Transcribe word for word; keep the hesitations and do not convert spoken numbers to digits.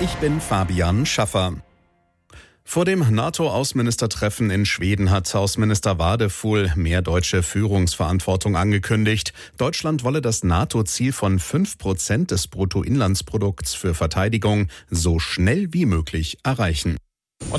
Ich bin Fabian Schaffer. Vor dem NATO-Außenministertreffen in Schweden hat Außenminister Wadefuhl mehr deutsche Führungsverantwortung angekündigt. Deutschland wolle das NATO-Ziel von fünf Prozent des Bruttoinlandsprodukts für Verteidigung so schnell wie möglich erreichen.